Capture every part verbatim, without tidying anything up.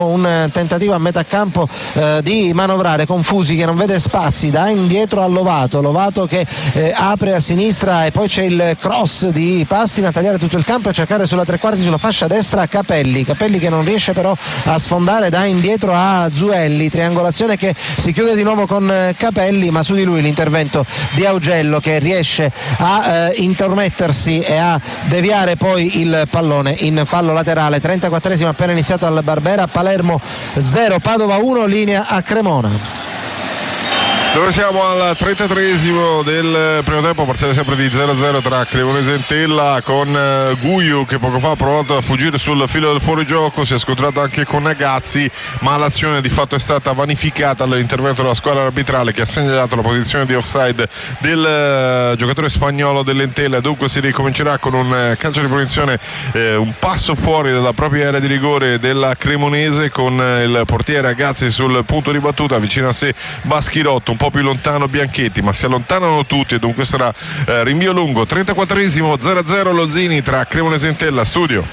un tentativo a metà campo eh, di manovrare Confusi che non vede spazi, dà indietro a Lovato, Lovato che eh, apre a sinistra e poi c'è il cross di Pastina a tagliare tutto il campo e a cercare sulla tre quarti sulla fascia destra Capelli, Capelli che non riesce però a sfondare, dà indietro a Zuelli, triangolazione che si chiude di nuovo con Capelli, ma su di lui l'intervento di Augello che riesce a eh, intromettersi e a deviare poi il pallone in fallo laterale. Trentaquattresimo appena iniziato al Barbera, Palermo zero Padova uno, linea a Cremona. Dove siamo al trentatreesimo del primo tempo, parziale sempre di zero a zero tra Cremonese e Entella, con uh, Guiu che poco fa ha provato a fuggire sul filo del fuorigioco, si è scontrato anche con Nagazzi, ma l'azione di fatto è stata vanificata dall'intervento della squadra arbitrale che ha segnalato la posizione di offside del uh, giocatore spagnolo dell'Entella. Dunque si ricomincerà con un uh, calcio di punizione, eh, un passo fuori dalla propria area di rigore della Cremonese, con uh, il portiere Nagazzi sul punto di battuta, vicino a sé Baschirotto, un po' più lontano Bianchetti, ma si allontanano tutti e dunque sarà eh, rinvio lungo. trentaquattresimo zero a zero Lozini tra Cremonese e Entella. Studio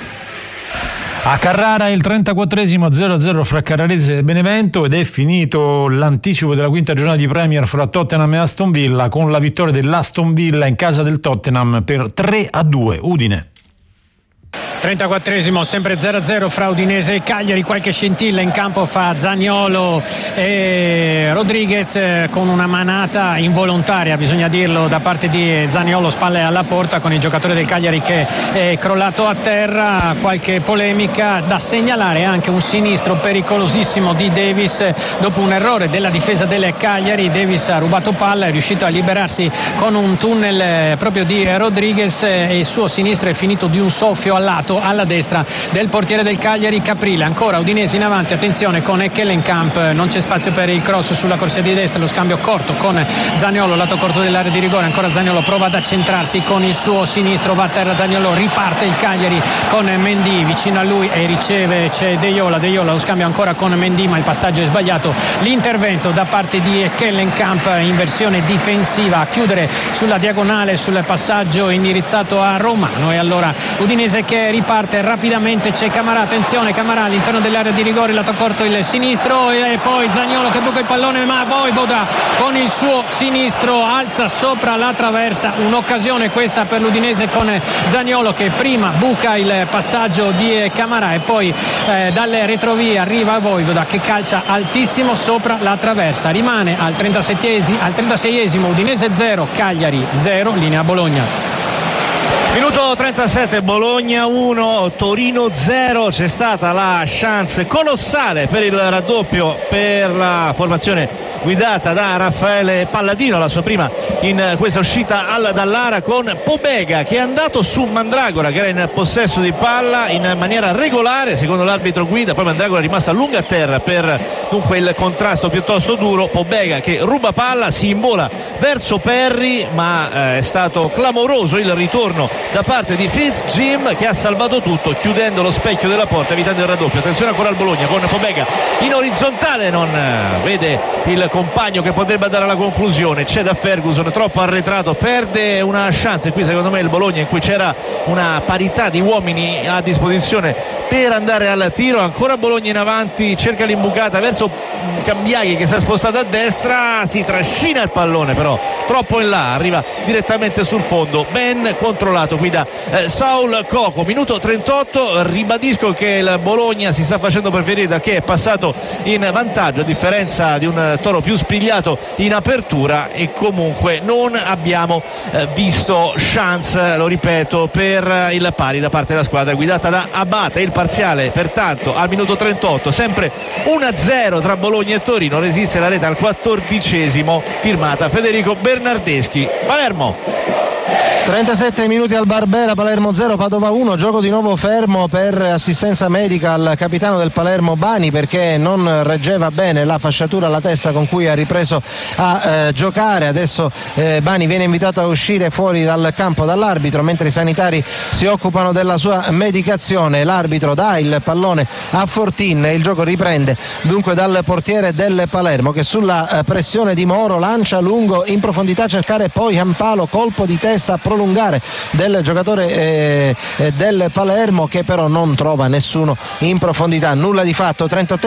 a Carrara il trentaquattresimo zero a zero fra Carrarese e Benevento, ed è finito l'anticipo della quinta giornata di Premier fra Tottenham e Aston Villa, con la vittoria dell'Aston Villa in casa del Tottenham per tre a due. Udine. trentaquattresimo sempre zero a zero fra Udinese e Cagliari, qualche scintilla in campo fa Zaniolo e Rodriguez con una manata involontaria, bisogna dirlo, da parte di Zaniolo, spalle alla porta, con il giocatore del Cagliari che è crollato a terra. Qualche polemica da segnalare, anche un sinistro pericolosissimo di Davis dopo un errore della difesa del Cagliari. Davis ha rubato palla, è riuscito a liberarsi con un tunnel proprio di Rodriguez e il suo sinistro è finito di un soffio al lato alla destra del portiere del Cagliari Caprile. Ancora Udinese in avanti, attenzione con Kellenkamp, non c'è spazio per il cross sulla corsia di destra, lo scambio corto con Zaniolo, lato corto dell'area di rigore. Ancora Zaniolo prova ad accentrarsi con il suo sinistro, va a terra Zaniolo, riparte il Cagliari con Mendy vicino a lui e riceve, c'è De Jola, De Jola lo scambio ancora con Mendy, ma il passaggio è sbagliato. L'intervento da parte di Kellenkamp in versione difensiva a chiudere sulla diagonale sul passaggio indirizzato a Romano, e allora Udinese che riparte rapidamente. C'è Camarà, attenzione Camarà all'interno dell'area di rigore, lato corto il sinistro e poi Zaniolo che buca il pallone, ma Vojvoda con il suo sinistro alza sopra la traversa. Un'occasione questa per l'Udinese con Zaniolo che prima buca il passaggio di Camarà e poi eh, dalle retrovie arriva Vojvoda che calcia altissimo sopra la traversa. Rimane al trentasettesimo, al trentaseiesimo Udinese zero Cagliari zero, linea Bologna. Minuto trentasette, Bologna uno Torino zero. C'è stata la chance colossale per il raddoppio per la formazione guidata da Raffaele Palladino, la sua prima in questa uscita al Dallara, con Pobega che è andato su Mandragora che era in possesso di palla in maniera regolare secondo l'arbitro guida, poi Mandragora è rimasta a lunga a terra per dunque il contrasto piuttosto duro. Pobega che ruba palla, si invola verso Perry, ma eh, è stato clamoroso il ritorno da parte di Fitz Jim che ha salvato tutto chiudendo lo specchio della porta, evitando il raddoppio. Attenzione ancora al Bologna con Pobega in orizzontale, non vede il compagno che potrebbe andare alla conclusione, c'è da Ferguson troppo arretrato, perde una chance qui secondo me il Bologna, in cui c'era una parità di uomini a disposizione per andare al tiro. Ancora Bologna in avanti, cerca l'imbucata verso Cambiaghi che si è spostato a destra, si trascina il pallone però troppo in là, arriva direttamente sul fondo, ben controllato qui da eh, Saul Coco. Minuto trentotto, ribadisco che il Bologna si sta facendo preferire da che è passato in vantaggio a differenza di un Toro più spigliato in apertura, e comunque non abbiamo eh, visto chance, lo ripeto, per il pari da parte della squadra guidata da Abate. Il parziale pertanto al minuto trentotto sempre uno a zero tra Bologna e Torino, resiste la rete al quattordicesimo firmata Federico Bernardeschi. Palermo. trentasette minuti al Barbera, Palermo zero Padova uno, gioco di nuovo fermo per assistenza medica al capitano del Palermo Bani perché non reggeva bene la fasciatura alla testa con cui ha ripreso a eh, giocare. Adesso eh, Bani viene invitato a uscire fuori dal campo dall'arbitro mentre i sanitari si occupano della sua medicazione. L'arbitro dà il pallone a Fortin e il gioco riprende dunque dal portiere del Palermo che sulla eh, pressione di Moro lancia lungo in profondità a cercare poi Ampalo, colpo di testa prolungato prolungare del giocatore eh, del Palermo, che però non trova nessuno in profondità. Nulla di fatto. trentotto